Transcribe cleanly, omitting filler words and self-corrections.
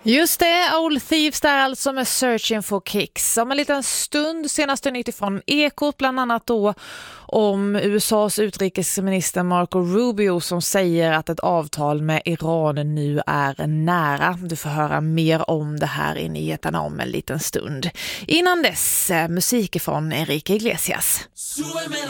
Just det, Old Thieves där alltså med Searching for Kicks. Om en liten stund senaste nytt ifrån Ekot, bland annat då om USAs utrikesminister Marco Rubio som säger att ett avtal med Iran nu är nära. Du får höra mer om det här i nyheterna om en liten stund. Innan dess, musik från Enrique Iglesias.